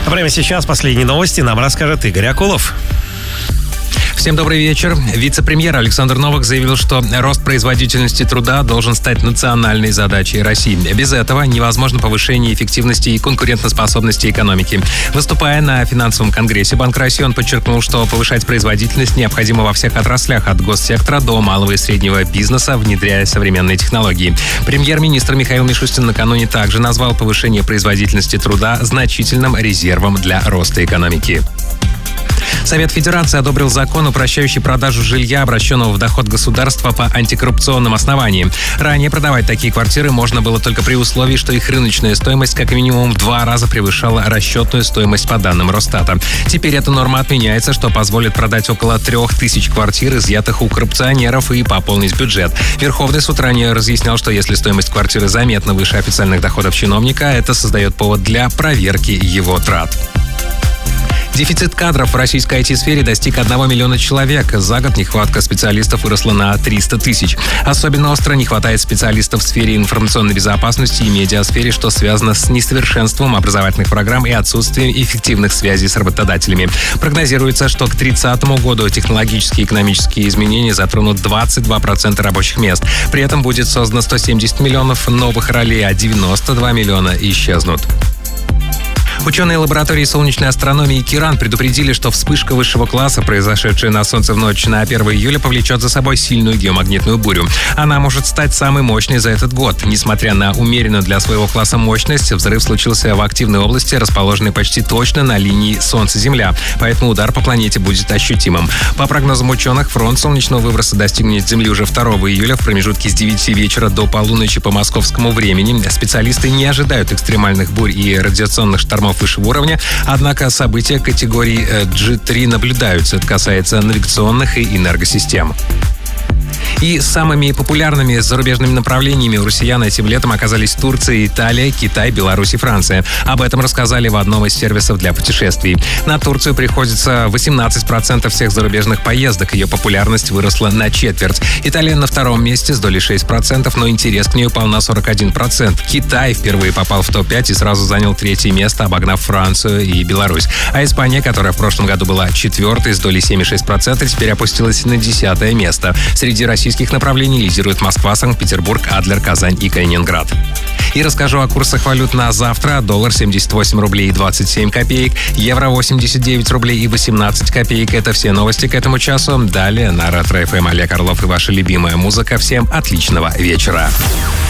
Прямо сейчас последние новости нам расскажет Игорь Акулов. Всем добрый вечер. Вице-премьер Александр Новак заявил, что рост производительности труда должен стать национальной задачей России. Без этого невозможно повышение эффективности и конкурентоспособности экономики. Выступая на финансовом конгрессе Банка России, он подчеркнул, что повышать производительность необходимо во всех отраслях, от госсектора до малого и среднего бизнеса, внедряя современные технологии. Премьер-министр Михаил Мишустин накануне также назвал повышение производительности труда значительным резервом для роста экономики. Совет Федерации одобрил закон, упрощающий продажу жилья, обращенного в доход государства по антикоррупционным основаниям. Ранее продавать такие квартиры можно было только при условии, что их рыночная стоимость как минимум в 2 раза превышала расчетную стоимость по данным Росстата. Теперь эта норма отменяется, что позволит продать около 3000 квартир, изъятых у коррупционеров, и пополнить бюджет. Верховный суд ранее разъяснял, что если стоимость квартиры заметно выше официальных доходов чиновника, это создает повод для проверки его трат. Дефицит кадров в российской IT-сфере достиг 1 миллиона человек. За год нехватка специалистов выросла на 300 тысяч. Особенно остро не хватает специалистов в сфере информационной безопасности и медиасфере, что связано с несовершенством образовательных программ и отсутствием эффективных связей с работодателями. Прогнозируется, что к 2030 году технологические и экономические изменения затронут 22% рабочих мест. При этом будет создано 170 миллионов новых ролей, а 92 миллиона исчезнут. Ученые лаборатории солнечной астрономии Киран предупредили, что вспышка высшего класса, произошедшая на Солнце в ночь на 1 июля, повлечет за собой сильную геомагнитную бурю. Она может стать самой мощной за этот год. Несмотря на умеренную для своего класса мощность, взрыв случился в активной области, расположенной почти точно на линии Солнце-Земля, поэтому удар по планете будет ощутимым. По прогнозам ученых, фронт солнечного выброса достигнет Земли уже 2 июля в промежутке с 9 вечера до полуночи по московскому времени. Специалисты не ожидают экстремальных бурь и радиационных штормов высшего уровня, однако события категории G3 наблюдаются. Это касается навигационных и энергосистем. И самыми популярными зарубежными направлениями у россиян этим летом оказались Турция, Италия, Китай, Беларусь и Франция. Об этом рассказали в одном из сервисов для путешествий. На Турцию приходится 18% всех зарубежных поездок. Ее популярность выросла на четверть. Италия на 2-м месте с долей 6%, но интерес к ней упал на 41%. Китай впервые попал в топ-5 и сразу занял 3-е место, обогнав Францию и Беларусь. А Испания, которая в прошлом году была 4-й с долей 7,6%, теперь опустилась на 10-е место. Среди российских направлений лидируют Москва, Санкт-Петербург, Адлер, Казань и Калининград. И расскажу о курсах валют на завтра. Доллар 78 рублей и 27 копеек, евро 89 рублей и 18 копеек. Это все новости к этому часу. Далее на Ретро ФМ Олег Орлов и ваша любимая музыка. Всем отличного вечера.